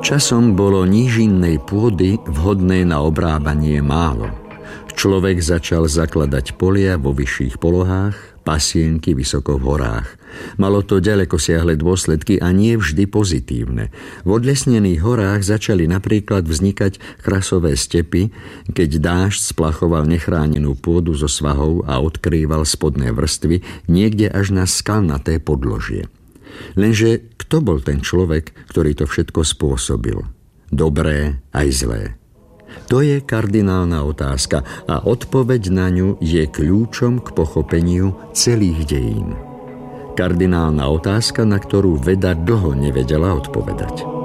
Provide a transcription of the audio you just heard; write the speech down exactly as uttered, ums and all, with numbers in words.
Časom bolo nížinnej pôdy vhodnej na obrábanie málo. Človek začal zakladať polia vo vyšších polohách, pasienky vysoko v horách. Malo to ďaleko siahle dôsledky a nie vždy pozitívne. V odlesnených horách začali napríklad vznikať chrasové stepy, keď dážď splachoval nechránenú pôdu zo svahov a odkrýval spodné vrstvy niekde až na skalnaté podložie. Lenže kto bol ten človek, ktorý to všetko spôsobil? Dobré aj zlé. To je kardinálna otázka a odpoveď na ňu je kľúčom k pochopeniu celých dejín. Kardinálna otázka, na ktorú veda dlho nevedela odpovedať.